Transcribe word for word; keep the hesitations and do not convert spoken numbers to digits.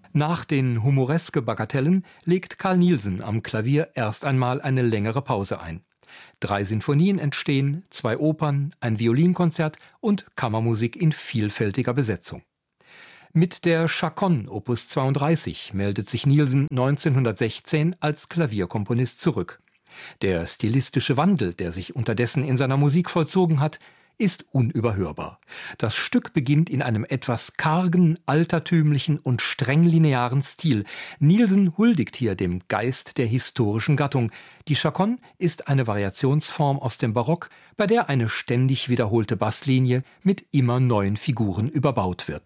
Nach den humoreske Bagatellen legt Carl Nielsen am Klavier erst einmal eine längere Pause ein. Drei Sinfonien entstehen, zwei Opern, ein Violinkonzert und Kammermusik in vielfältiger Besetzung. Mit der Chaconne Opus zweiunddreißig meldet sich Nielsen neunzehnhundertsechzehn als Klavierkomponist zurück. Der stilistische Wandel, der sich unterdessen in seiner Musik vollzogen hat, ist unüberhörbar. Das Stück beginnt in einem etwas kargen, altertümlichen und streng linearen Stil. Nielsen huldigt hier dem Geist der historischen Gattung. Die Chaconne ist eine Variationsform aus dem Barock, bei der eine ständig wiederholte Basslinie mit immer neuen Figuren überbaut wird.